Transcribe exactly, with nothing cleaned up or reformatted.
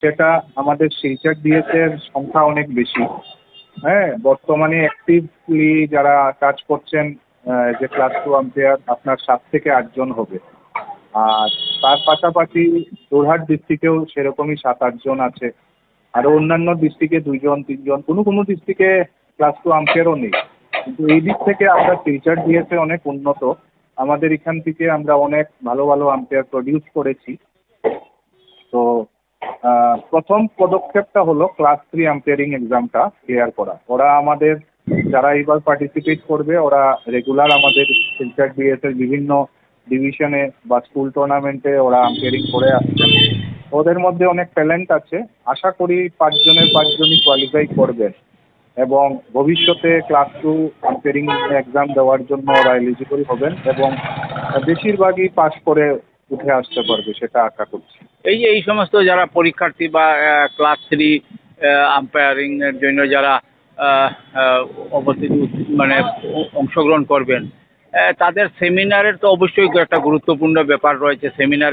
সেটা আমাদের শিলচর ডিএস এর সংখ্যা অনেক বেশি। হ্যাঁ, বর্তমানে অ্যাক্টিভলি যারা কাজ করছেন যে ক্লাস টু আম্পায়ার আপনার সাত থেকে আটজন হবে। আর তার পাশাপাশি যোরহাট ডিস্ট্রিক্টেও সেরকমই সাত আটজন আছে। আরও অন্যান্য ডিস্ট্রিক্টে দুইজন তিনজন, কোনো কোনো ডিস্ট্রিক্টে ক্লাস টু আম্পায়ারও নেই। কিন্তু এই দিক থেকে আমরা শিলচর ডিএসে অনেক উন্নত। আমাদের এখান থেকে আমরা অনেক ভালো ভালো আম্পায়ার প্রডিউস করেছি। তো প্রথম পদক্ষেপটা হলো ক্লাস থ্রি আম্পায়ারিং এক্সামটা ক্লিয়ার করা। ওরা আমাদের যারা এবার পার্টিসিপেট করবে ওরা রেগুলার আমাদের শিলচর ডিএসের বিভিন্ন ডিভিশনে বা স্কুল টুর্নামেন্টে ওরা আম্পায়ারিং করে আসছেন। ওদের মধ্যে অনেক ট্যালেন্ট আছে। আশা করি পাঁচজনের পাঁচজনই কোয়ালিফাই করবেন এবং ভবিষ্যতে ক্লাস টু আম্পায়ারিং এক্সাম দেওয়ার জন্য ওরা এলিজিবল হবেন এবং বেশিরভাগই পাস করে উঠে আসতে পারবে, সেটা আশা করছি। এই যে এই সমস্ত যারা পরীক্ষার্থী বা ক্লাস থ্রি আম্পায়ারিং এর জন্য যারা অবস্থিত মানে অংশগ্রহণ করবেন, তাদের সেমিনারের তো অবশ্যই একটা গুরুত্বপূর্ণ ব্যাপার রয়েছে। সেমিনার